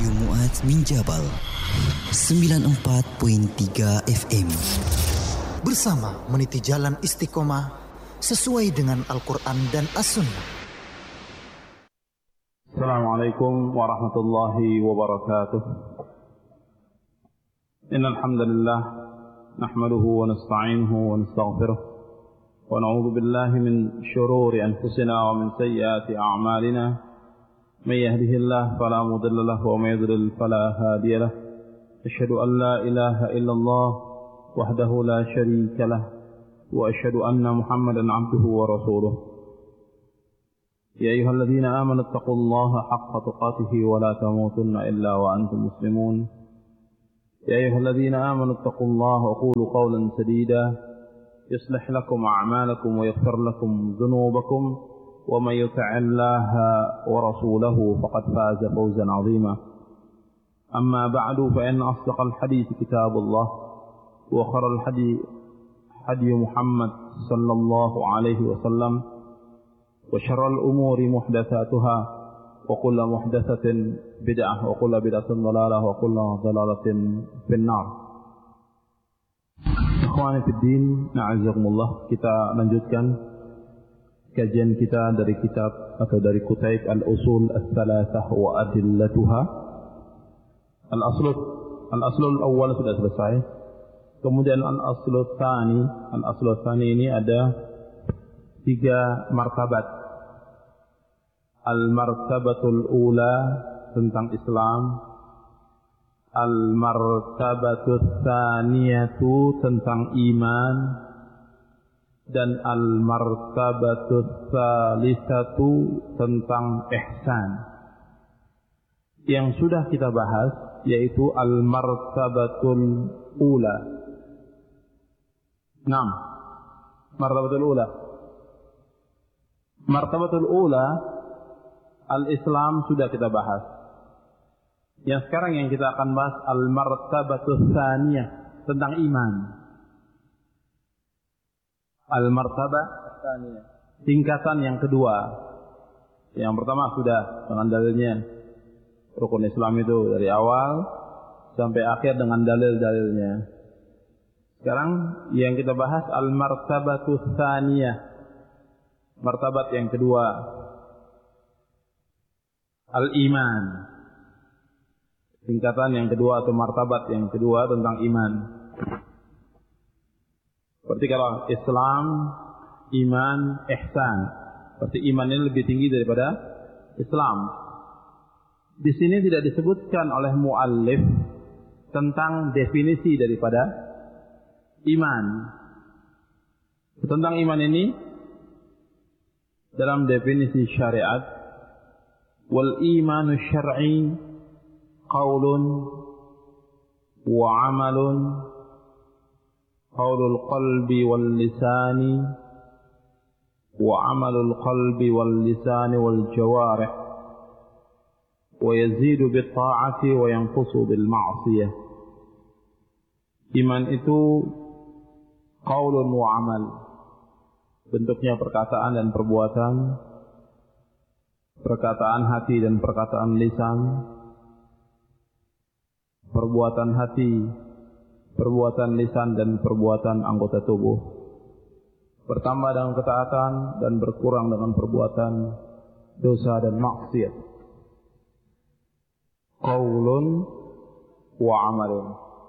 Radio Mu'adz min Jabal 94.3 FM. Bersama meniti jalan istiqomah sesuai dengan Al-Quran dan As-Sunnah. Assalamualaikum warahmatullahi wabarakatuh. Innal hamdalillah nahmaduhu wa nasta'inuhu wa nastaghfiruh wa na'udzu billahi min shururi anfusina wa min sayyiati a'malina. May yahdihillahu fala mudilla lahu wa may yudlil fala hadiya lahu. Asyhadu an la ilaha illallah wahdahu la syarika lahu wa asyhadu anna Muhammadan 'abduhu wa rasuluh. Ya ayyuhalladzina amanu taqullaha haqqa tuqatih wa la tamutunna illa wa antum muslimun. يا أيها الذين آمنوا اتقوا الله وقولوا قولا سديدا يصلح لكم أعمالكم ويغفر لكم ذنوبكم ومن يطع الله ورسوله فقد فاز فوزا عظيما. أما بعد فإن أصدق الحديث كتاب الله وخير الهدي هدي محمد صلى الله عليه وسلم وشر الأمور محدثاتها وكل محدثة بدعة وكل بدعة ضلالة وكل ضلالة في النار. Ikhwani fi din, na'azakumullah. Kita lanjutkan kajian kita dari kitab atau dari Kutaib Al-Usul Ats-Tsalatsah wa Adillatuha. Al-Aslul Awwal sudah selesai. Kemudian Al-Aslul Tsani ini ada 3 martabat. Al-martabatul ula tentang Islam, al-martabatul tsaniyatu tentang iman, dan al-martabatul tsalisatu tentang ihsan. Yang sudah kita bahas yaitu al-martabatul ula. 6. Martabatul ula. Martabatul ula Al-Islam sudah kita bahas. Yang sekarang yang kita akan bahas Al-Martabatus Tsaniyah tentang iman. Al-Martabah Tsaniyah, tingkatan yang kedua. Yang pertama sudah dengan dalilnya. Rukun Islam itu dari awal sampai akhir dengan dalil-dalilnya. Sekarang yang kita bahas Al-Martabatus Tsaniyah, martabat yang kedua. Al-Iman, tingkatan yang kedua atau martabat yang kedua tentang iman. Seperti kalau Islam, iman, ihsan. Seperti iman ini lebih tinggi daripada Islam. Di sini tidak disebutkan oleh muallif tentang definisi daripada iman. Tentang iman ini dalam definisi syariat, wal imanu syar'i qaulun wa amalun, qaulul qalbi wal lisani wa amalul qalbi wal lisani wal jawarih, wa yazidu bit ta'ati wa yanqusu bil ma'siyah. Iman itu qaulun wa amal, bentuknya perkataan dan perbuatan, perkataan hati dan perkataan lisan, perbuatan hati, perbuatan lisan dan perbuatan anggota tubuh, bertambah dengan ketaatan dan berkurang dengan perbuatan dosa dan maksiat. Qaulun wa amalun.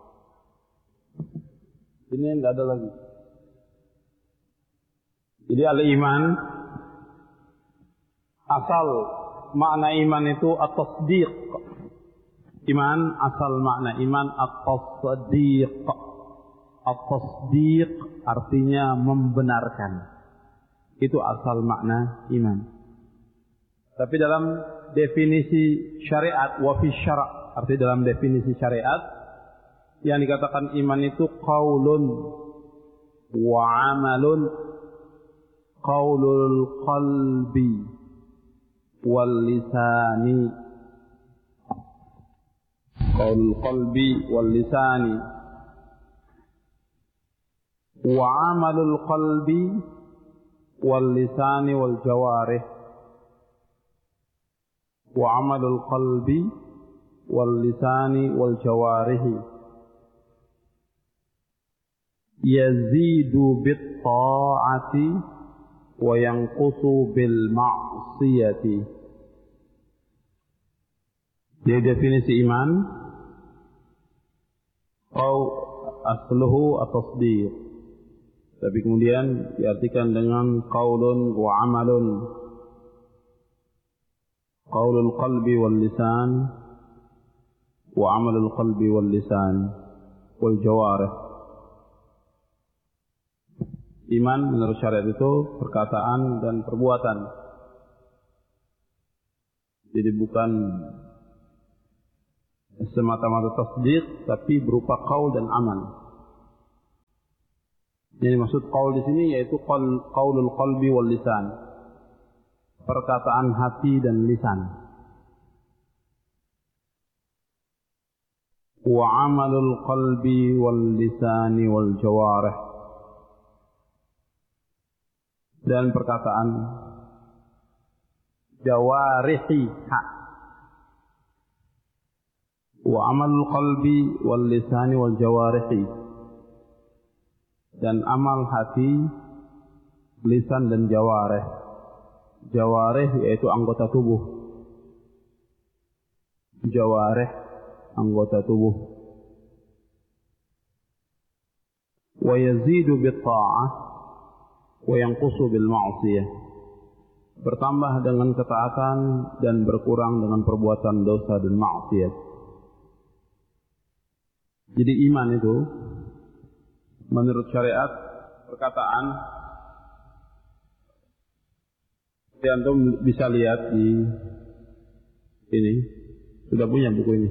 Ini tidak ada lagi. Jadi al-iman, asal makna iman itu at-tasdiq. Iman, asal makna iman at-tasdiq. At-tasdiq artinya membenarkan. Itu asal makna iman. Tapi dalam definisi syariat, wa fi syara', arti dalam definisi syariat, yang dikatakan iman itu qaulun wa amalun, qaulul qalbi wal lisani, qaulul qalbi wal lisani, wa amalul qalbi wal lisani wal jawarih, wa amalul qalbi wal lisani wal jawarihi yazidu bit ta'ati wa yanqusu bil ma'siyati. Jadi definisi iman atau asluhu at-tasdiq, tapi kemudian diartikan dengan qaulun wa amalun, qaulul qalbi wal lisan wa amalul qalbi wal lisan wal jawarih. Iman menurut syariat itu perkataan dan perbuatan. Jadi bukan semata-mata tasdiq, tapi berupa qaul dan amal. Jadi maksud qaul di sini yaitu qaulul qalbi wal lisan, perkataan hati dan lisan. Wa amalul qalbi wal lisani wal jawarih, dan perkataan jawarihi hak. Wa amalul qalbi wal lisani wal jawarihi, dan amal hati, lisan dan jawarih. Jawarih yaitu anggota tubuh. Jawarih anggota tubuh. Wa yazidu bit ta'ah wa yanqusu bil ma'siyah, bertambah dengan ketaatan dan berkurang dengan perbuatan dosa dan maksiat. Jadi iman itu menurut syariat perkataan, antum bisa lihat di ini, sudah punya buku ini,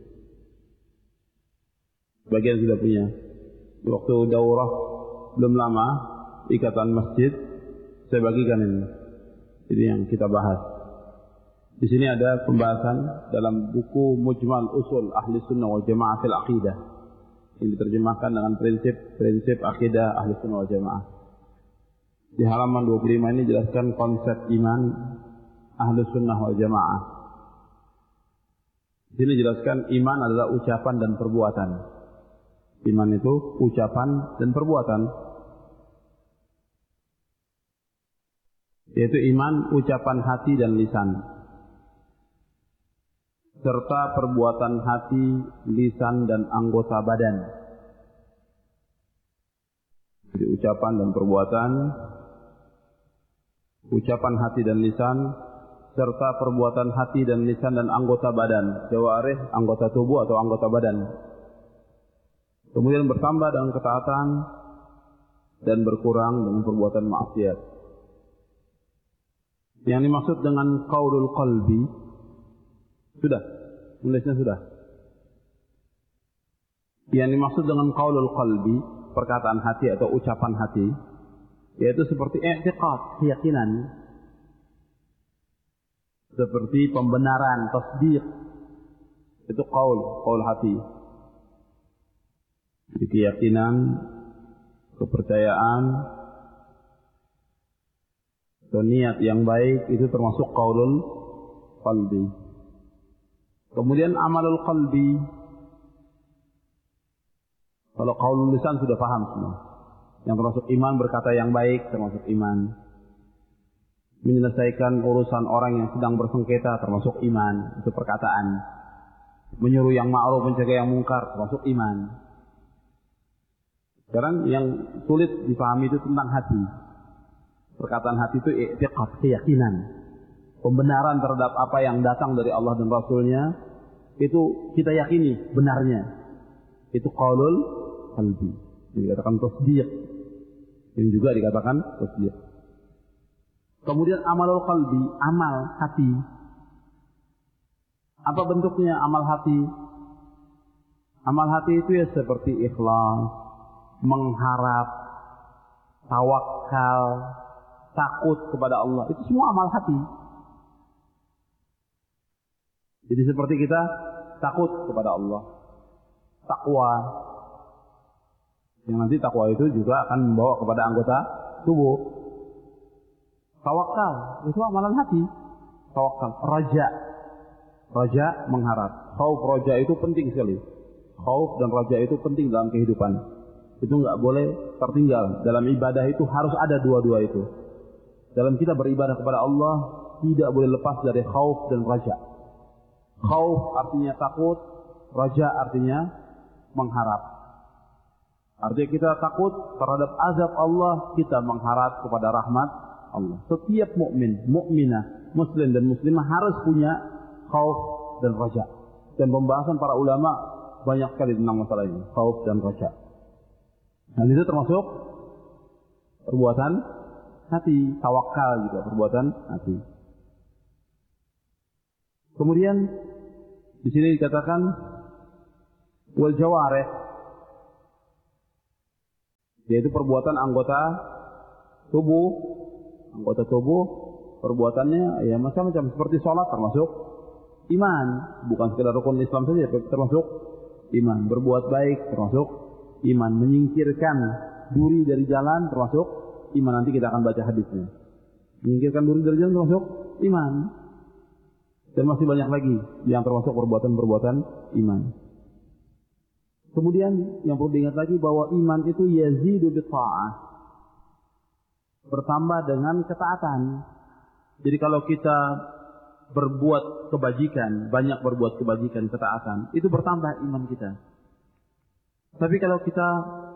bagian sudah punya. Waktu daurah belum lama Ikatan Masjid, saya bagikan ini. Jadi yang kita bahas. Di sini ada pembahasan dalam buku Mujmal Usul Ahli Sunnah wal Jamaah fil Aqidah. Ini diterjemahkan dengan prinsip akidah Ahli Sunnah wal Jamaah. Di halaman 25 ini jelaskan konsep iman Ahli Sunnah wal Jamaah. Di sini jelaskan iman adalah ucapan dan perbuatan. Iman itu ucapan dan perbuatan. Yaitu iman ucapan hati dan lisan, serta perbuatan hati, lisan dan anggota badan. Jadi ucapan dan perbuatan, ucapan hati dan lisan, serta perbuatan hati dan lisan dan anggota badan. Jawarih anggota tubuh atau anggota badan. Kemudian bertambah dengan ketaatan dan berkurang dengan perbuatan maksiat. Yang dimaksud dengan qaulul qalbi, sudah, menulisnya sudah. Yang dimaksud dengan qaulul qalbi, perkataan hati atau ucapan hati, yaitu seperti i'tiqad, keyakinan. Seperti pembenaran, tasdiq. Itu qaul hati. Keyakinan, kepercayaan, atau niat yang baik, itu termasuk qaulul qalbi. Kemudian amalul qalbi. Kalau qaulul lisan sudah paham semua. Yang termasuk iman, berkata yang baik termasuk iman. Menyelesaikan urusan orang yang sedang bersengketa termasuk iman, itu perkataan. Menyuruh yang ma'ruf, mencegah yang mungkar termasuk iman. Sekarang yang sulit dipahami itu tentang hati. Perkataan hati itu i'tiqad, keyakinan, pembenaran terhadap apa yang datang dari Allah dan Rasulnya, itu kita yakini benarnya. Itu qaulul qalbi, yang dikatakan tasdiq, yang juga dikatakan tasdiq. Kemudian amalul qalbi, amal hati. Apa bentuknya amal hati? Amal hati itu ya seperti ikhlas, mengharap, tawakal, takut kepada Allah. Itu semua amal hati. Jadi seperti kita takut kepada Allah, takwa. Yang nanti takwa itu juga akan membawa kepada anggota tubuh. Tawakal, itu amalan hati. Tawakal, raja. Raja, mengharap. Khauf, raja itu penting sekali. Khauf dan raja itu penting dalam kehidupan. Itu nggak boleh tertinggal. Dalam ibadah itu harus ada dua-dua itu. Dalam kita beribadah kepada Allah, tidak boleh lepas dari khauf dan raja. Khauf artinya takut, raja artinya mengharap. Artinya kita takut terhadap azab Allah, kita mengharap kepada rahmat Allah. Setiap mukmin, mukminah, muslim dan muslimah harus punya khauf dan raja. Dan pembahasan para ulama banyak sekali tentang masalah ini, khauf dan raja. Dan itu termasuk perbuatan hati, tawakal juga perbuatan hati. Kemudian di sini dikatakan wal jawarih, yaitu perbuatan anggota tubuh. Anggota tubuh perbuatannya ya macam-macam, seperti sholat termasuk iman, bukan sekedar rukun Islam saja, termasuk iman. Berbuat baik termasuk iman. Menyingkirkan duri dari jalan termasuk iman. Nanti kita akan baca hadisnya. Menyingkirkan duri dari jalan termasuk iman. Dan masih banyak lagi yang termasuk perbuatan-perbuatan iman. Kemudian yang perlu diingat lagi bahwa iman itu yazidu bitta'ah, bertambah dengan ketaatan. Jadi kalau kita berbuat kebajikan, banyak berbuat kebajikan, ketaatan, itu bertambah iman kita. Tapi kalau kita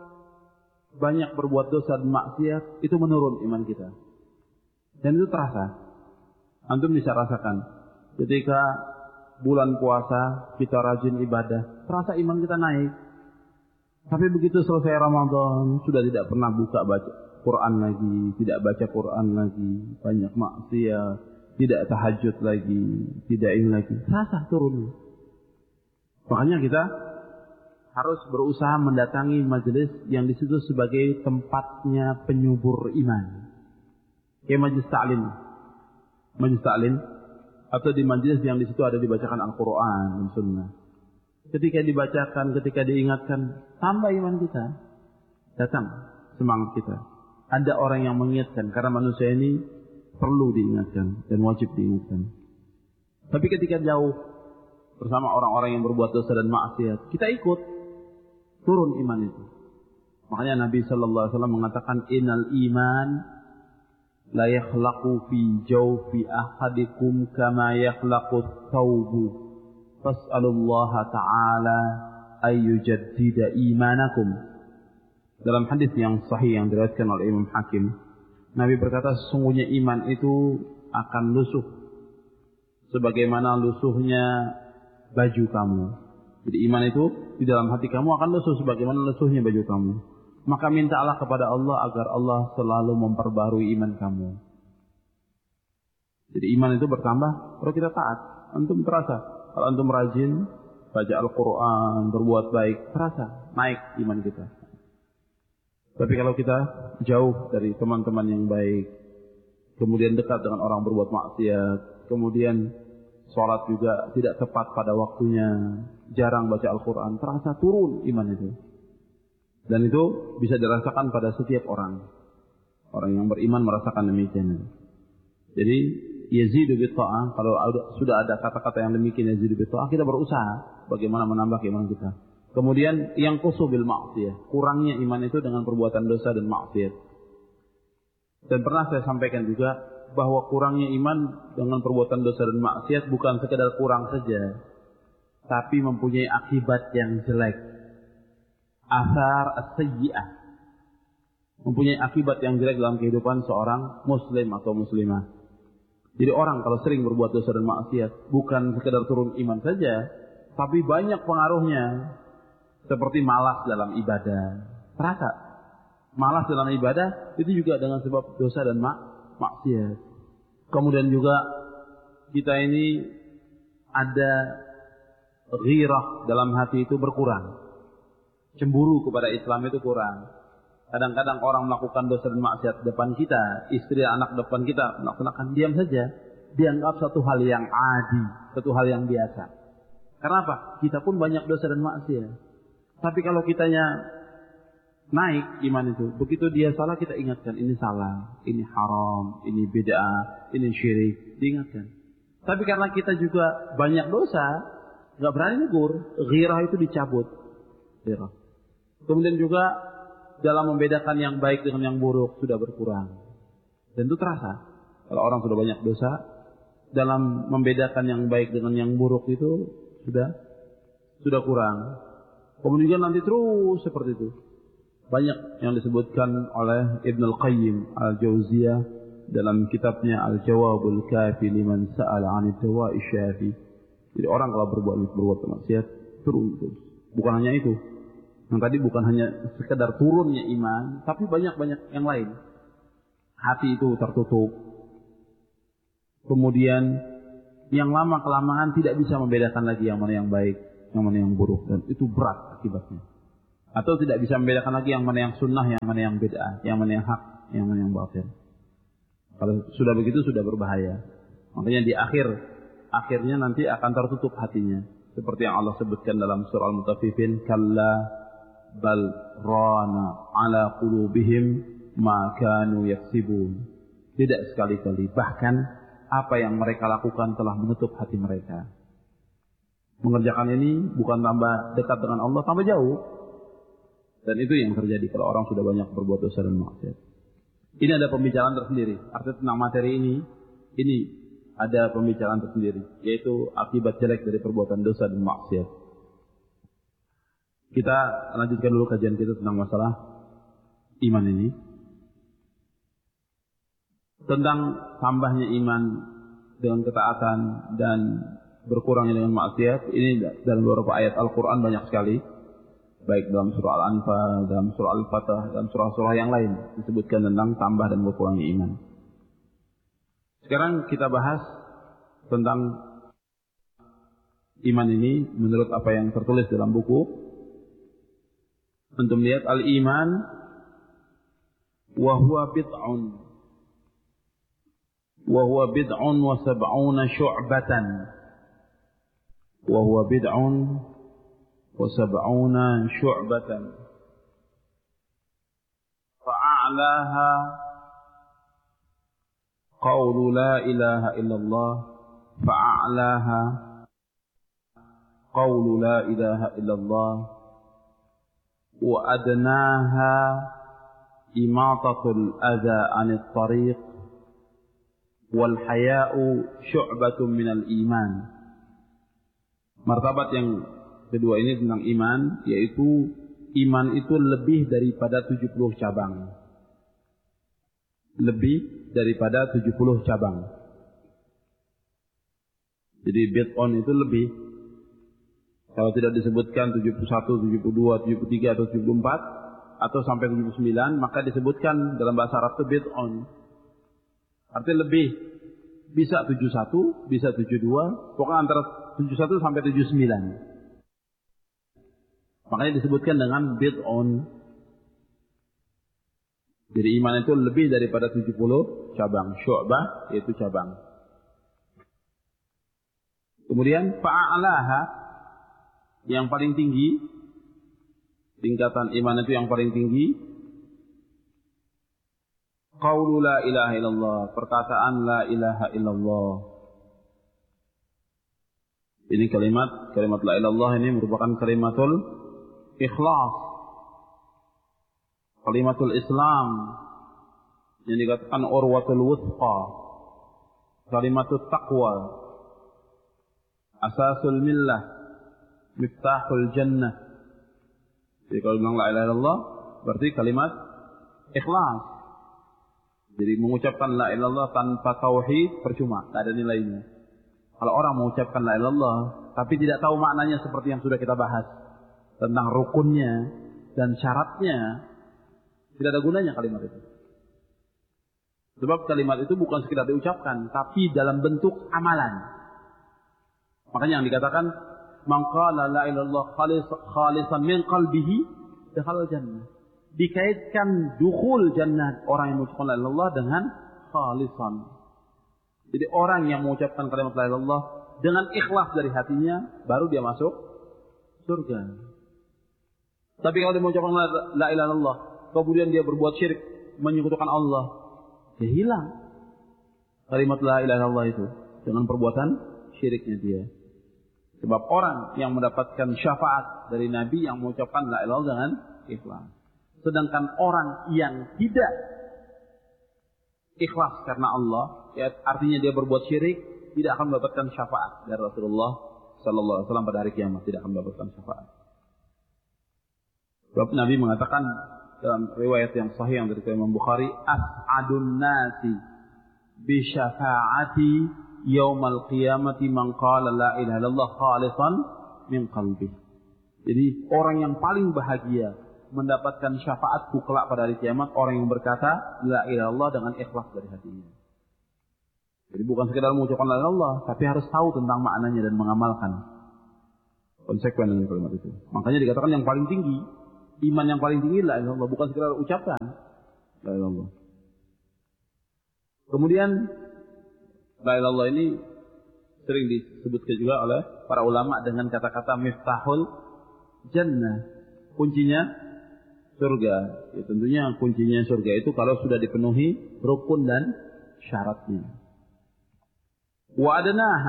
banyak berbuat dosa dan maksiat, itu menurun iman kita. Dan itu terasa. Antum bisa rasakan. Ketika bulan puasa, kita rajin ibadah, terasa iman kita naik. Tapi begitu selesai Ramadan, sudah tidak pernah buka baca Quran lagi, tidak baca Quran lagi, banyak maksiat, tidak tahajud lagi, tidak ini lagi, terasa turun. Makanya kita harus berusaha mendatangi majelis yang disebut sebagai tempatnya penyubur iman. Kayak majelis ta'lim. Majelis ta'lim atau di majelis yang di situ ada dibacakan Al-Quran dan Sunnah. Ketika dibacakan, ketika diingatkan, tambah iman kita. Datang semangat kita. Ada orang yang mengingatkan, karena manusia ini perlu diingatkan dan wajib diingatkan. Tapi ketika jauh bersama orang-orang yang berbuat dosa dan maksiat, kita ikut, turun iman itu. Makanya Nabi SAW mengatakan, Innal iman la yakhlaqu fi jawfi ahadikum kama yakhlaqu thawbu. Fas'alullaha ta'ala ayyujaddida imanakum. Dalam hadis yang sahih yang diriwayatkan oleh Imam Hakim, Nabi berkata, sesungguhnya iman itu akan lusuh sebagaimana lusuhnya baju kamu. Jadi iman itu di dalam hati kamu akan lusuh sebagaimana lusuhnya baju kamu. Maka mintalah kepada Allah agar Allah selalu memperbarui iman kamu. Jadi iman itu bertambah kalau kita taat. Antum terasa. Kalau antum rajin baca Al-Quran, berbuat baik, terasa naik iman kita. Tapi kalau kita jauh dari teman-teman yang baik, kemudian dekat dengan orang berbuat maksiat, kemudian sholat juga tidak tepat pada waktunya, jarang baca Al-Quran, terasa turun iman itu. Dan itu bisa dirasakan pada setiap orang. Orang yang beriman merasakan demikian. Jadi yazidu bitta'ah, kalau sudah ada kata-kata yang demikian yazidu bitta'ah, kita berusaha bagaimana menambah iman kita. Kemudian yang qusu bil ma'siyah, kurangnya iman itu dengan perbuatan dosa dan maksiat. Dan pernah saya sampaikan juga bahwa kurangnya iman dengan perbuatan dosa dan maksiat bukan sekedar kurang saja, tapi mempunyai akibat yang jelek. Athar as-sayyi'ah, mempunyai akibat yang jelek dalam kehidupan seorang muslim atau muslimah. Jadi orang kalau sering berbuat dosa dan maksiat, bukan sekedar turun iman saja, tapi banyak pengaruhnya. Seperti malas dalam ibadah. Terasa malas dalam ibadah itu juga dengan sebab dosa dan maksiat. Kemudian juga kita ini ada ghirah dalam hati itu berkurang. Cemburu kepada Islam itu kurang. Kadang-kadang orang melakukan dosa dan maksiat depan kita, istri anak depan kita melakukan, diam saja, dianggap satu hal yang adi, satu hal yang biasa. Kenapa? Kita pun banyak dosa dan maksiat. Tapi kalau kitanya naik iman itu, begitu dia salah kita ingatkan, ini salah, ini haram, ini bid'ah, ini syirik, diingatkan. Tapi karena kita juga banyak dosa, nggak berani negur, ghirah itu dicabut. Ghirah. Kemudian juga dalam membedakan yang baik dengan yang buruk sudah berkurang. Dan itu terasa. Kalau orang sudah banyak dosa, dalam membedakan yang baik dengan yang buruk itu sudah kurang. Kemudian nanti terus seperti itu. Banyak yang disebutkan oleh Ibn Al-Qayyim Al-Jauziyah dalam kitabnya Al-Jawabul Kafi liman sa'ala 'anid dawa'i syafi. Jadi orang kalau berbuat maksiat turun terus. Bukan hanya itu. Yang tadi bukan hanya sekedar turunnya iman, tapi banyak-banyak yang lain. Hati itu tertutup. Kemudian yang lama-kelamaan tidak bisa membedakan lagi yang mana yang baik, yang mana yang buruk. Dan itu berat akibatnya. Atau tidak bisa membedakan lagi yang mana yang sunnah, yang mana yang bid'ah, yang mana yang hak, yang mana yang batil. Kalau sudah begitu sudah berbahaya. Makanya di akhirnya nanti akan tertutup hatinya. Seperti yang Allah sebutkan dalam surah Al-Mutaffifin, kalla bal rana ala qulubihim ma kanu yaksibun. Tidak sekali-kali, bahkan apa yang mereka lakukan telah menutup hati mereka. Mengerjakan ini bukan tambah dekat dengan Allah, tambah jauh. Dan itu yang terjadi kalau orang sudah banyak berbuat dosa dan maksiat. Ini ada pembicaraan tersendiri. Artinya tentang materi ini ada pembicaraan tersendiri, yaitu akibat jelek dari perbuatan dosa dan maksiat. Kita lanjutkan dulu kajian kita tentang masalah iman ini. Tentang tambahnya iman dengan ketaatan dan berkurangnya dengan maksiat, ini dalam beberapa ayat Al-Quran banyak sekali. Baik dalam surah Al-Anfal, dalam surah Al-Fatah, dan surah-surah yang lain disebutkan tentang tambah dan berkurangnya iman. Sekarang kita bahas tentang iman ini menurut apa yang tertulis dalam buku. Untuk melihat al-iman wa huwa bid'un wa sab'una syu'batan wa huwa bid'un وسبعون شعبة فأعلاها قول لا إله إلا الله فأعلاها قول لا إله إلا الله وأدناها إماطة الأذى عن الطريق والحياء شعبة من الإيمان. Martabat yang kedua ini tentang iman, yaitu iman itu lebih daripada 70 cabang. Lebih daripada 70 cabang. Jadi bid'un itu lebih. Kalau tidak disebutkan 71, 72, 73 atau 74 atau sampai 79, maka disebutkan dalam bahasa Arab itu bid'un. Artinya lebih. Bisa 71, bisa 72, pokoknya antara 71 sampai 79. Makanya disebutkan dengan bid'un. Jadi iman itu lebih daripada 70 cabang. Syu'bah yaitu cabang. Kemudian fa'alaha, yang paling tinggi, tingkatan iman itu yang paling tinggi, qaulu la ilaha illallah, perkataan la ilaha illallah. Ini kalimat la ilaha illallah ini merupakan kalimatul ikhlas, kalimatul Islam yang dikatakan urwatul wuthqa, kalimatul taqwa, asasul millah, miftahul jannah. Jadi kalau bilang la ilaha illallah berarti kalimat ikhlas. Jadi mengucapkan la ilaha illallah tanpa tauhid percuma, tak ada nilainya. Kalau orang mengucapkan la ilaha illallah tapi tidak tahu maknanya seperti yang sudah kita bahas tentang rukunnya dan syaratnya, tidak ada gunanya kalimat itu. Sebab kalimat itu bukan sekedar diucapkan, tapi dalam bentuk amalan. Makanya yang dikatakan, man qala la ilaha illallah khalisan min qalbihi dakhala jannah. Dikaitkan dukhul jannah orang yang mengucapkan la ilaha illallah dengan khalisan. Jadi orang yang mengucapkan kalimat la ilaha illallah dengan ikhlas dari hatinya, baru dia masuk surga. Tapi kalau dia mengucapkan la ilaha illallah, kemudian dia berbuat syirik, menyekutukan Allah, dia hilang kalimat la ilaha illallah itu. dengan perbuatan syiriknya dia. Sebab orang yang mendapatkan syafaat dari Nabi yang mengucapkan la ilaha illallah dengan ikhlas. Sedangkan orang yang tidak ikhlas karena Allah, ya, artinya dia berbuat syirik, tidak akan mendapatkan syafaat dari Rasulullah sallallahu alaihi wasallam pada hari kiamat, tidak akan mendapatkan syafaat. Sebab Nabi mengatakan dalam riwayat yang sahih yang dari Imam Bukhari, as'adun nasi bi syafaati yaumal qiyamati man qala la ilaha illallah khalisan min qalbi. Jadi orang yang paling bahagia mendapatkan syafaatku kelak pada hari kiamat, orang yang berkata la ilaha illallah dengan ikhlas dari hatinya. Jadi bukan sekedar mengucapkan la ilaha illallah, tapi harus tahu tentang maknanya dan mengamalkan. Konsekuen dengan kalimat itu. Makanya dikatakan yang paling tinggi, iman yang paling tinggi la ilaha illallah, bukan sekedar ucapan la ilaha illallah. Kemudian la ilaha illallah ini sering disebutkan juga oleh para ulama dengan kata-kata miftahul jannah, kuncinya surga. Ya, tentunya kuncinya surga itu kalau sudah dipenuhi rukun dan syaratnya. Wa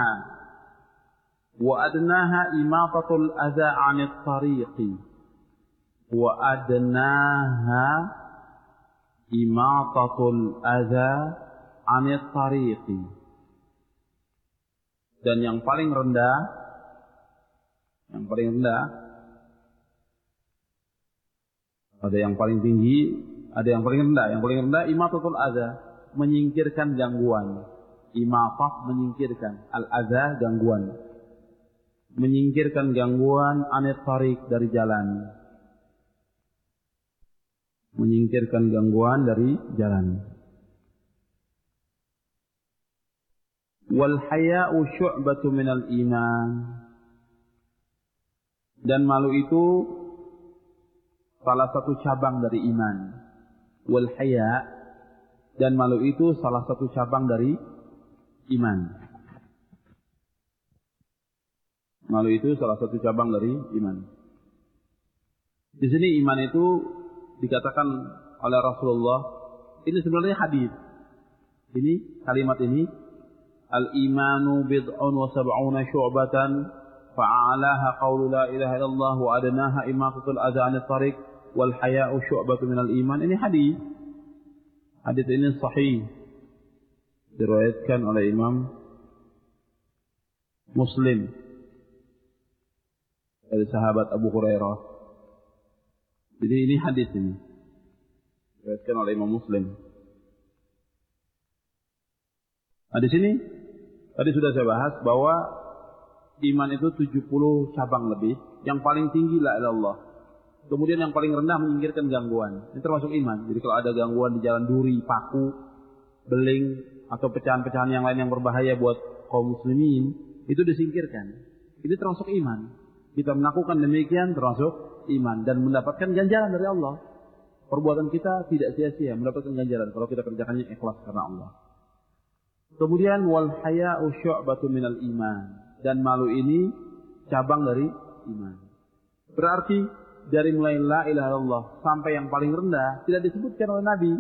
adnaha imatatul adza 'anit tariqi. Wa adnaha imatatul adza 'anit tariqi. Dan yang paling rendah, ada yang paling tinggi, ada yang paling rendah. Yang paling rendah imatatul adza, menyingkirkan gangguan. Imatah menyingkirkan, al-adza gangguan. Menyingkirkan gangguan anit tariq dari jalan. Menyingkirkan gangguan dari jalan. Wal haya'u syu'batu minal iman. Dan malu itu salah satu cabang dari iman. Wal haya', dan malu itu salah satu cabang dari iman. Malu itu salah satu cabang dari iman. Di sini iman itu dikatakan oleh Rasulullah, ini sebenarnya hadis. Ini kalimat ini, al-imanu bid'un wa sab'una syu'batan fa'alaha qawlu la ilaha illallah wa adnaha imatatul adza 'anit tariq wal haya'u syu'batu minal iman. Ini hadis. Hadis ini sahih, diriwayatkan oleh Imam Muslim dari sahabat Abu Hurairah. Jadi ini hadis ini diriwayatkan oleh Imam Muslim. Hadis ini tadi sudah saya bahas bahwa iman itu 70 cabang lebih. Yang paling tinggi la ilaha illallah. Kemudian yang paling rendah menyingkirkan gangguan. Ini termasuk iman. Jadi kalau ada gangguan di jalan, duri, paku, beling, atau pecahan-pecahan yang lain yang berbahaya buat kaum muslimin, itu disingkirkan. Ini termasuk iman. Kita melakukan demikian termasuk iman dan mendapatkan ganjaran dari Allah. Perbuatan kita tidak sia-sia, mendapatkan ganjaran kalau kita kerjakannya ikhlas karena Allah. Kemudian wal haya'u syu'batu minal iman, dan malu ini cabang dari iman. Berarti dari mulai la ilaha illallah sampai yang paling rendah tidak disebutkan oleh Nabi.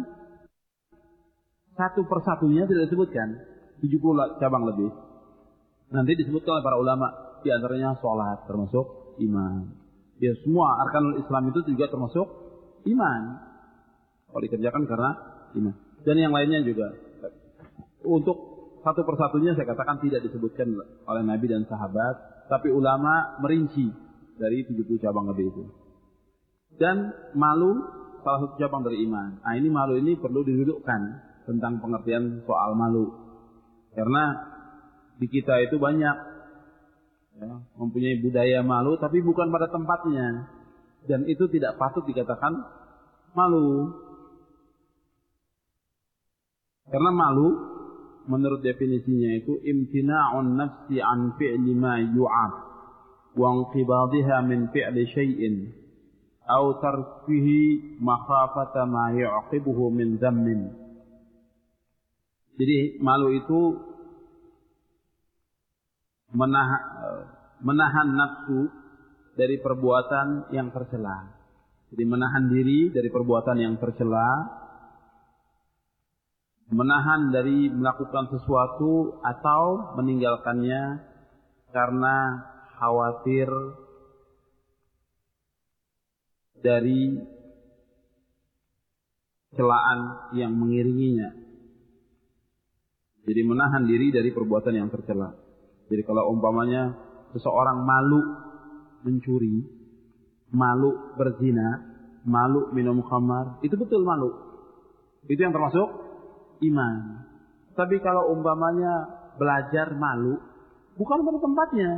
Satu persatunya tidak disebutkan, 70 cabang lebih. Nanti disebutkan oleh para ulama, di antaranya sholat termasuk iman. Ya, semua arkanul Islam itu juga termasuk iman. Kalau dikerjakan karena iman. Dan yang lainnya juga. Untuk satu persatunya saya katakan tidak disebutkan oleh Nabi dan sahabat, tapi ulama merinci dari 70 cabang lebih itu. Dan malu salah satu cabang dari iman. Nah, ini malu ini perlu didudukkan tentang pengertian soal malu. Karena di kita itu banyak ya, mempunyai budaya malu, tapi bukan pada tempatnya. Dan itu tidak patut dikatakan malu. Karena malu menurut definisinya itu imtina'un nafsi an fi'li ma yu'ab wa inqibadhiha min fi'li syai'in aw tarfihi makhafata ma yu'qibuhu min dhammin. Jadi malu itu menahan nafsu dari perbuatan yang tercela. Jadi menahan diri dari perbuatan yang tercela menahan dari melakukan sesuatu atau meninggalkannya karena khawatir dari celaan yang mengiringinya. Jadi menahan diri dari perbuatan yang tercela. Jadi kalau umpamanya seseorang malu mencuri, malu berzina, malu minum khamar, itu betul malu. Itu yang termasuk iman. Tapi kalau umpamanya belajar malu, bukan pada tempatnya.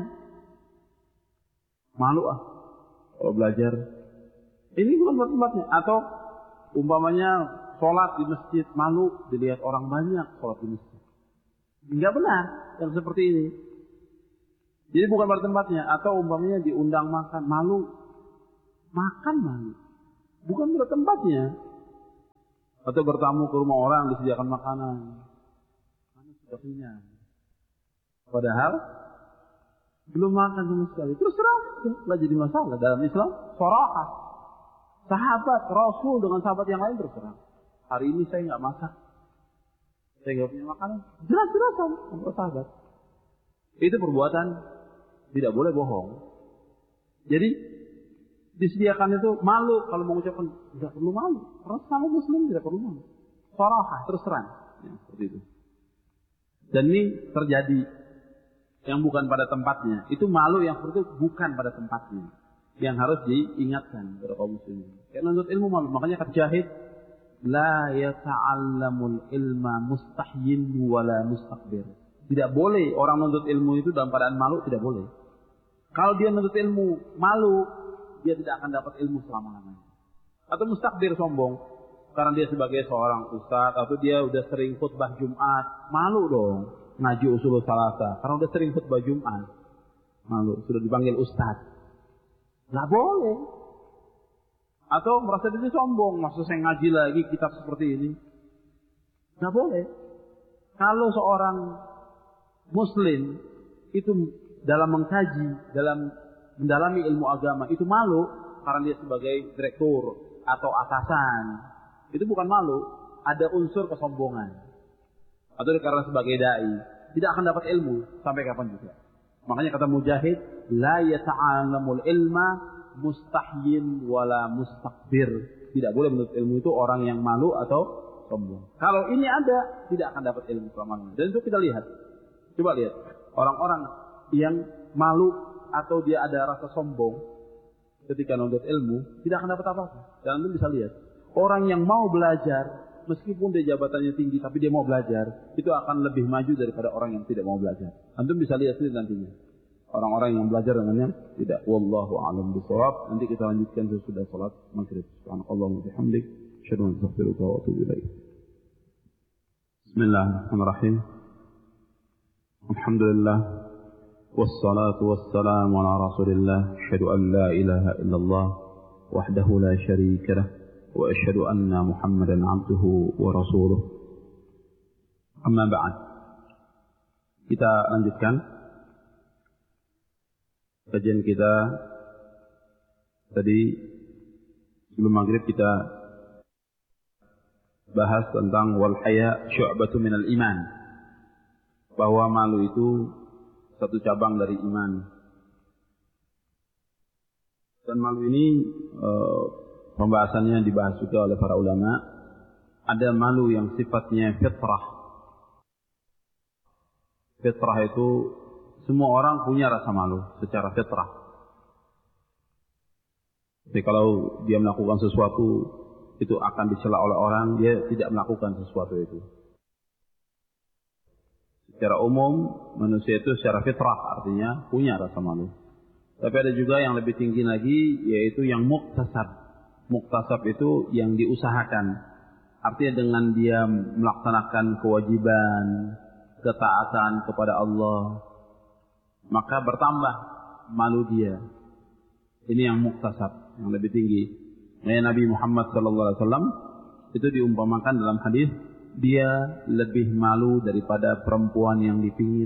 Malu kalau belajar. Ini bukan pada tempatnya. Atau umpamanya sholat di masjid, malu dilihat orang banyak sholat di masjid. Enggak benar yang seperti ini. Jadi bukan pada tempatnya. Atau umpamanya diundang makan, malu. Makan malu. Bukan pada tempatnya. Atau bertamu ke rumah orang disediakan makanan. Mana sudah kenyang. Padahal belum makan sama sekali. Terus terang, nggak jadi masalah dalam Islam. Shorahah. Sahabat Rasul dengan sahabat yang lain terus terang. Hari ini saya nggak masak. Saya nggak punya makanan. Jelas-jelasan sama sahabat. Itu perbuatan tidak boleh bohong. Jadi disediakan itu malu kalau mengucapkan, tidak perlu malu. Karena sama muslim tidak perlu malu. Sarahah, terus terang. Ya, seperti itu. Dan ini terjadi yang bukan pada tempatnya. Itu malu yang seperti itu bukan pada tempatnya. Yang harus diingatkan kepada kaum muslimin. Kayak menuntut ilmu malu. Makanya kata Jahid, la yata'allamul ilma mustahyin wala mustakbir. Tidak boleh orang menuntut ilmu itu dalam keadaan malu, tidak boleh. Kalau dia menuntut ilmu malu, dia tidak akan dapat ilmu selama-lamanya. Atau mustakbir, sombong. Karena dia sebagai seorang ustaz, atau dia udah sering khutbah Jumat. Malu dong ngaji usul salasa. Karena udah sering khutbah Jumat. Malu, sudah dipanggil ustaz. Nggak boleh. Atau merasa diri sombong. Maksud saya ngaji lagi kitab seperti ini. Nggak boleh. Kalau seorang muslim itu dalam mengkaji, dalam mendalami ilmu agama itu malu karena dia sebagai direktur atau atasan, itu bukan malu, ada unsur kesombongan. Atau karena sebagai dai tidak akan dapat ilmu sampai kapan juga. Makanya kata Mujahid, la yata'allamul ilma mustahyin wala mustakbir. Tidak boleh menuntut ilmu itu orang yang malu atau sombong. Kalau ini ada, tidak akan dapat ilmu selama-lamanya. Dan itu kita lihat. Coba lihat orang-orang yang malu atau dia ada rasa sombong ketika menuntut ilmu, tidak akan dapat apa-apa. Dan Anda bisa lihat, orang yang mau belajar, meskipun dia jabatannya tinggi, tapi dia mau belajar, itu akan lebih maju daripada orang yang tidak mau belajar. Anda bisa lihat sendiri nantinya. Orang-orang yang belajar dengannya tidak. Wallahu a'lam bishawab. Nanti kita lanjutkan sesudah salat maghrib. Subhanallah wa bihamdik, asyhadu an la ilaha illa anta, astaghfiruka wa atubu ilaik. Bismillahirrahmanirrahim. Alhamdulillah. والصلاة والسلام على رسول الله أشهد أن لا إله إلا الله وحده لا شريك له وأشهد أن محمدا عبده ورسوله أما بعد. Kita lanjutkan kajian kita tadi. Sebelum maghrib kita bahas tentang wal haya syu'batu minal iman, bahwa malu itu satu cabang dari iman. Dan malu ini pembahasannya dibahas juga oleh para ulama. Ada malu yang sifatnya fitrah. Fitrah itu semua orang punya rasa malu secara fitrah. Jadi kalau dia melakukan sesuatu itu akan dicela oleh orang, dia tidak melakukan sesuatu itu. Secara umum manusia itu secara fitrah artinya punya rasa malu. Tapi ada juga yang lebih tinggi lagi, yaitu yang muktasab. Muktasab itu yang diusahakan. Artinya dengan dia melaksanakan kewajiban, ketaatan kepada Allah, maka bertambah malu dia. Ini yang muktasab, yang lebih tinggi. Nabi Muhammad SAW itu diumpamakan dalam hadis, dia lebih malu daripada perempuan yang dipingit.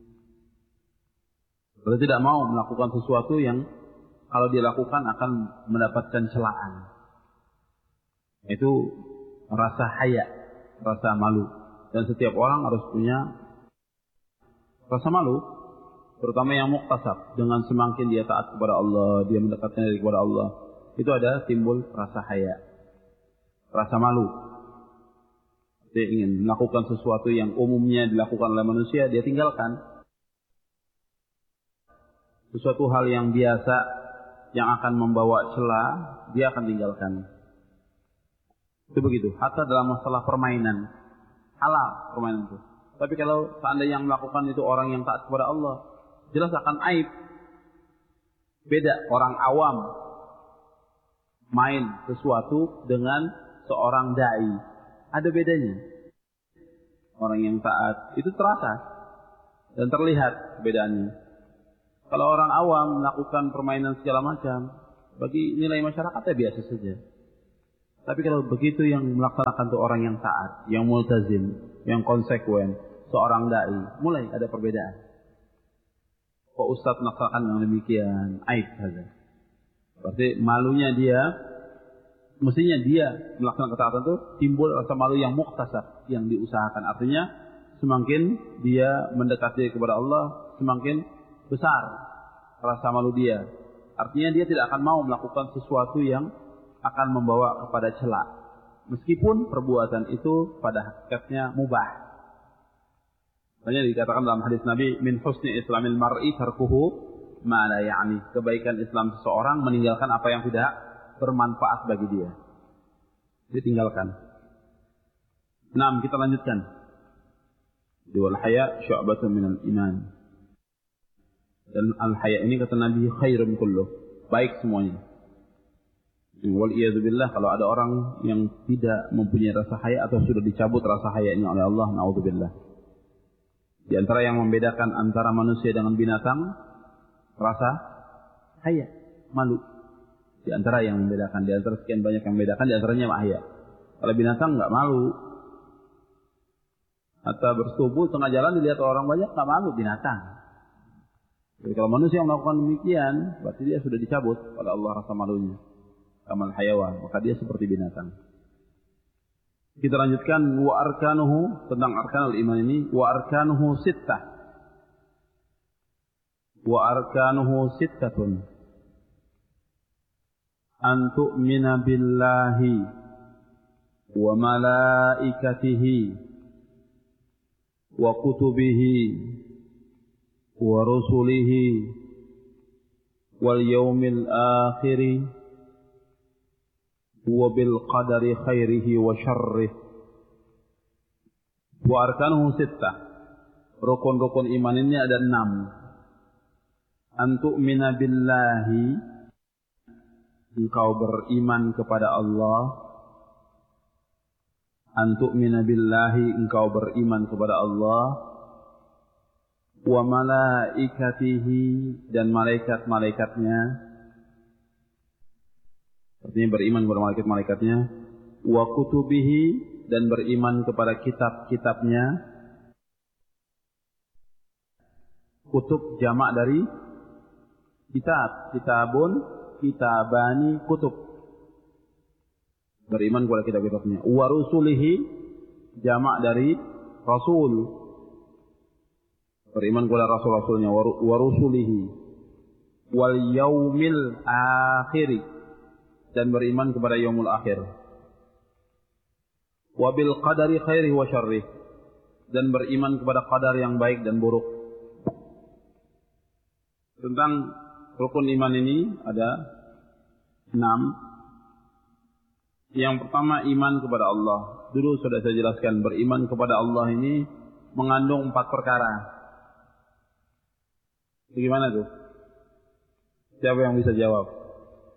Kalau tidak mau melakukan sesuatu yang kalau dia lakukan akan mendapatkan celaan. Itu rasa haya, rasa malu. Dan setiap orang harus punya rasa malu, terutama yang muktasab. Dengan semakin dia taat kepada Allah, dia mendekatkan diri kepada Allah, itu ada timbul rasa haya, rasa malu. Dia ingin melakukan sesuatu yang umumnya dilakukan oleh manusia, dia tinggalkan. Sesuatu hal yang biasa yang akan membawa celah, dia akan tinggalkan. Itu begitu. Hatta dalam masalah permainan, halal permainan itu. Tapi kalau seandainya yang melakukan itu orang yang taat kepada Allah, jelas akan aib. Beda orang awam main sesuatu dengan seorang dai. Ada bedanya. Orang yang taat itu terasa dan terlihat perbedaannya. Kalau orang awam melakukan permainan segala macam, bagi nilai masyarakatnya biasa saja. Tapi kalau begitu yang melaksanakan itu orang yang taat, yang multazim, yang konsekuen, seorang dai, mulai ada perbedaan. Kok ustadz melaksanakan yang demikian, aib saja. Berarti malunya dia, mestinya dia melaksanakan ketaatan itu timbul rasa malu yang muktasab, yang diusahakan. Artinya semakin dia mendekati kepada Allah, semakin besar rasa malu dia. Artinya dia tidak akan mau melakukan sesuatu yang akan membawa kepada celak, meskipun perbuatan itu pada hakikatnya mubah. Makanya dikatakan dalam hadis Nabi, min husni islamil mar'i tarkuhu ma la ya'ni. Kebaikan Islam seseorang meninggalkan apa yang tidak bermanfaat bagi dia. Ditinggalkan. Nah, kita lanjutkan. Wal haya syu'batun minal iman. Dan al-haya ini kata Nabi khairun kulluh, baik semuanya. Wal iyadzubillah, kalau ada orang yang tidak mempunyai rasa haya atau sudah dicabut rasa hayanya oleh Allah, naudzubillah. Di antara yang membedakan antara manusia dengan binatang, rasa haya, malu. Di antara yang membedakan, di antara sekian banyak yang membedakan, di antaranya haya. Kalau binatang enggak malu. Atau bersetubuh tengah jalan dilihat orang banyak, enggak malu binatang. Jadi kalau manusia yang melakukan demikian, berarti dia sudah dicabut oleh Allah rasa malunya. Kamal hayawan, maka dia seperti binatang. Kita lanjutkan wa arkanuhu, tentang arkanul iman ini, wa arkanuhu sittah. Wa arkanuhu sittatun. An tu'mina billahi wa malaikatihi wa kutubihi wa rusulihi wal yaumil akhiri wa bil qadari khairihi wa syarrih. Wa arkanuhu sittah. Rukun-rukun iman ini ada 6. An tu'mina billahi, engkau beriman kepada Allah. An tu'mina billahi, engkau beriman kepada Allah. Wa malaikatihi, dan malaikat-malaikatnya. Artinya beriman kepada malaikat-malaikatnya. Wa kutubihi, dan beriman kepada kitab-kitabnya. Kutub jamak dari kitab. Kitabun, kitabani, kutub. Beriman kepada kitab-kitabnya. Wa rusulihi, jamak dari rasul. Beriman kepada rasul-rasulnya. Wa rusulihi. Wal yaumil akhiri, dan beriman kepada yaumul akhir. Wa bil qadari khairihi wa syarrih, dan beriman kepada qadar yang baik dan buruk. Tentang rukun iman ini ada 6. Yang pertama, iman kepada Allah. Dulu sudah saya jelaskan, beriman kepada Allah ini mengandung 4 perkara. Bagaimana tuh? Siapa yang bisa jawab?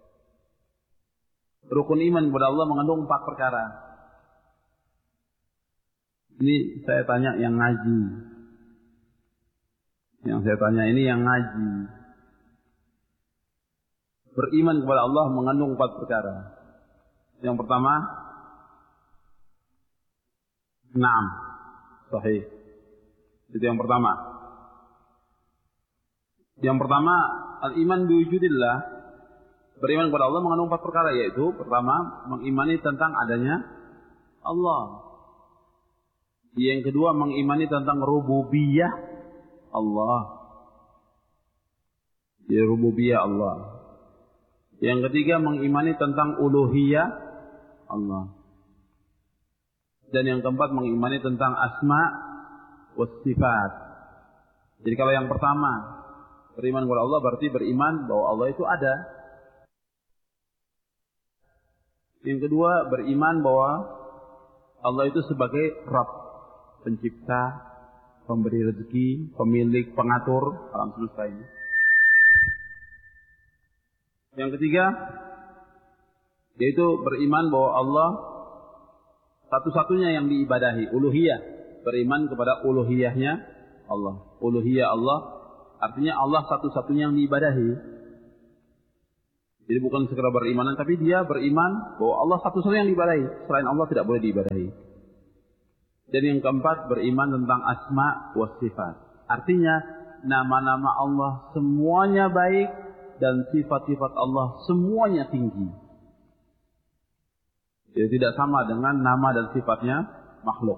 Rukun iman kepada Allah mengandung 4 perkara. Ini saya tanya yang ngaji. Yang saya tanya ini yang ngaji. Beriman kepada Allah mengandung 4 perkara. Yang pertama, 6. Sahih. Itu yang pertama. Yang pertama, al-iman biwujudillah. Beriman kepada Allah mengandung 4 perkara, yaitu pertama, mengimani tentang adanya Allah. Yang kedua, mengimani tentang rububiyah Allah. Ya, rububiyah Allah. Yang ketiga, mengimani tentang uluhiyah Allah. Dan yang keempat, mengimani tentang asma wa sifat. Jadi kalau yang pertama, beriman kepada Allah berarti beriman bahwa Allah itu ada. Yang kedua, beriman bahwa Allah itu sebagai Rabb, pencipta, pemberi rezeki, pemilik, pengatur alam semesta ini. Yang ketiga, yaitu beriman bahwa Allah satu-satunya yang diibadahi, uluhiyah. Beriman kepada uluhiyahnya Allah. Uluhiyah Allah artinya Allah satu-satunya yang diibadahi. Jadi bukan sekedar berimanan, tapi dia beriman bahwa Allah satu-satunya yang diibadahi. Selain Allah tidak boleh diibadahi. Dan yang keempat, beriman tentang asma wa sifat. Artinya nama-nama Allah semuanya baik dan sifat-sifat Allah semuanya tinggi. Jadi tidak sama dengan nama dan sifatnya makhluk.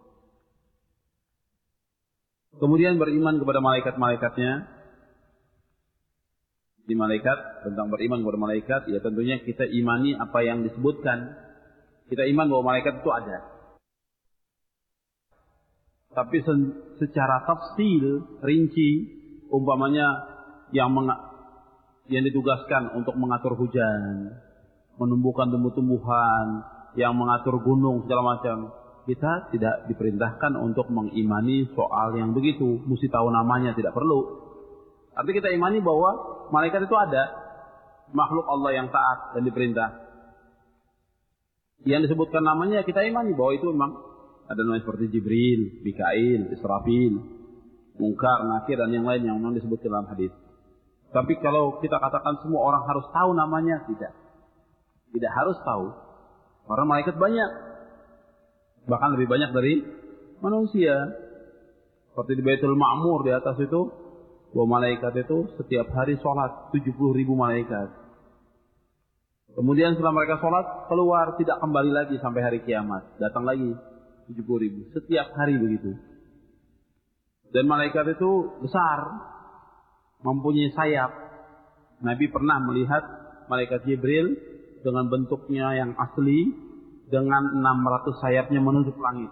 Kemudian beriman kepada malaikat-malaikatnya. Di malaikat, tentang beriman kepada malaikat, ya tentunya kita imani apa yang disebutkan. Kita iman bahwa malaikat itu ada. Tapi secara tafsil, rinci, umpamanya yang ditugaskan untuk mengatur hujan, menumbuhkan tumbuh-tumbuhan, yang mengatur gunung segala macam, kita tidak diperintahkan untuk mengimani soal yang begitu, mesti tahu namanya, tidak perlu. Artinya kita imani bahwa malaikat itu ada, makhluk Allah yang taat dan diperintah. Yang disebutkan namanya kita imani bahwa itu memang ada nama seperti Jibril, Mikail, Israfil, Munkar, Nakir dan yang lain yang memang disebutkan dalam hadis. Tapi kalau kita katakan semua orang harus tahu namanya, tidak. Tidak harus tahu. Karena malaikat banyak. Bahkan lebih banyak dari manusia. Seperti di Baitul Ma'mur di atas itu, bahwa malaikat itu setiap hari sholat 70.000 malaikat. Kemudian setelah mereka sholat, keluar, tidak kembali lagi sampai hari kiamat. Datang lagi 70.000. Setiap hari begitu. Dan malaikat itu besar, mempunyai sayap. Nabi pernah melihat malaikat Jibril dengan bentuknya yang asli, dengan 600 sayapnya menuju langit.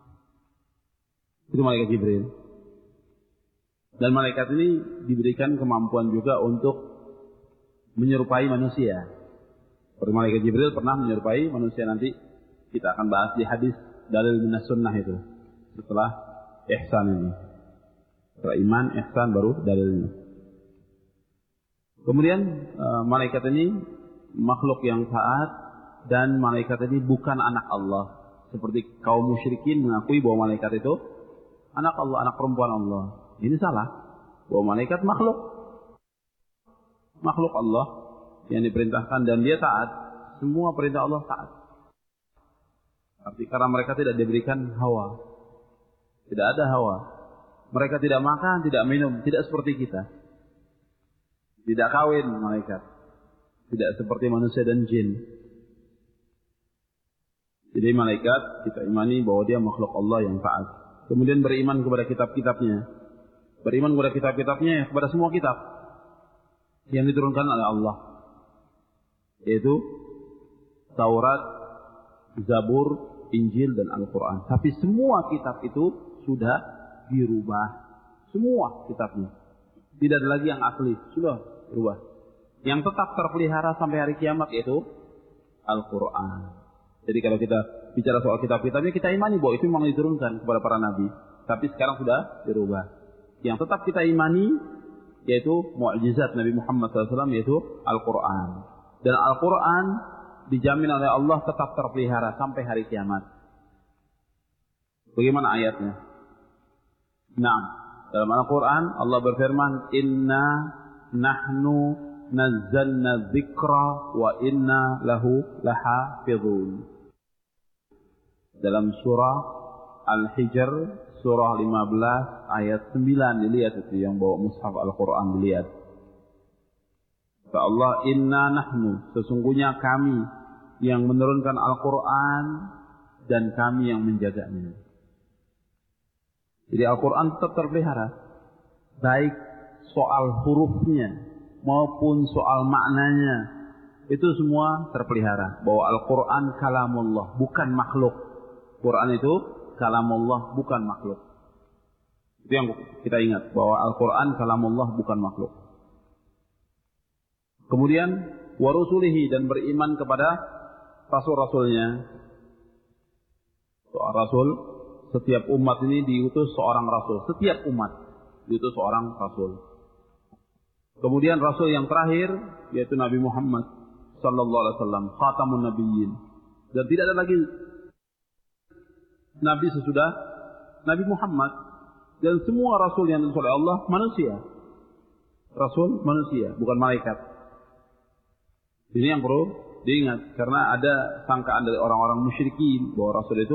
Itu malaikat Jibril. Dan malaikat ini diberikan kemampuan juga untuk menyerupai manusia. Seperti malaikat Jibril pernah menyerupai manusia, nanti kita akan bahas di hadis dalil minas sunnah itu. Setelah ihsan ini. Setelah iman, ihsan baru dalilnya. Kemudian malaikat ini makhluk yang taat, dan malaikat ini bukan anak Allah. Seperti kaum musyrikin mengakui bahwa malaikat itu anak Allah, anak perempuan Allah. Ini salah. Bahwa malaikat makhluk. Makhluk Allah yang diperintahkan dan dia taat. Semua perintah Allah taat. Artinya karena mereka tidak diberikan hawa. Tidak ada hawa. Mereka tidak makan, tidak minum, tidak seperti kita. Tidak kawin malaikat. Tidak seperti manusia dan jin. Jadi malaikat kita imani bahwa dia makhluk Allah yang taat. Kemudian beriman kepada kitab-kitabnya. Beriman kepada kitab-kitabnya, kepada semua kitab yang diturunkan oleh Allah. Yaitu Taurat, Zabur, Injil dan Al-Quran. Tapi semua kitab itu sudah dirubah. Semua kitabnya. Tidak ada lagi yang asli. Sudah berubah. Yang tetap terpelihara sampai hari kiamat yaitu Al-Quran. Jadi kalau kita bicara soal kitab-kitabnya, kita imani bahwa itu memang diturunkan kepada para nabi. Tapi sekarang sudah dirubah. Yang tetap kita imani yaitu mukjizat Nabi Muhammad SAW, yaitu Al-Quran. Dan Al-Quran dijamin oleh Allah tetap terpelihara sampai hari kiamat. Bagaimana ayatnya? Nah, dalam Al-Quran Allah berfirman, Inna nahnu nazzalna dzikra wa inna lahu lahafizun. Dalam surah Al-Hijr, surah 15 ayat 9, dilihat itu yang bawa mushaf Al-Quran, dilihat. Kata Allah, inna nahnu, sesungguhnya kami yang menurunkan Al-Quran dan kami yang menjaganya. Jadi Al-Quran tetap terpelihara, baik soal hurufnya maupun soal maknanya, itu semua terpelihara. Bahwa Al-Quran kalamullah, bukan makhluk. Quran itu kalamullah, bukan makhluk. Itu yang kita ingat, bahwa Al-Quran kalamullah, bukan makhluk. Kemudian warusulihi, dan beriman kepada rasul-rasulnya. Soal rasul, setiap umat ini diutus seorang rasul. Setiap umat diutus seorang rasul. Kemudian rasul yang terakhir yaitu Nabi Muhammad sallallahu alaihi wasallam, khatamun nabiyyin. Dan tidak ada lagi nabi sesudah Nabi Muhammad. Dan semua rasul yang diutus oleh Allah manusia. Rasul manusia, bukan malaikat. Ini yang perlu diingat, karena ada sangkaan dari orang-orang musyrikin bahwa rasul itu